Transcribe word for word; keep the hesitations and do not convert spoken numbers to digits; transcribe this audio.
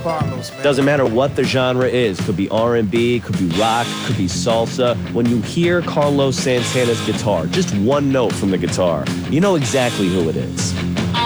Carlos, man. Doesn't matter what the genre is. Could be R and B, could be rock, could be salsa. When you hear Carlos Santana's guitar, just one note from the guitar, you know exactly who it is.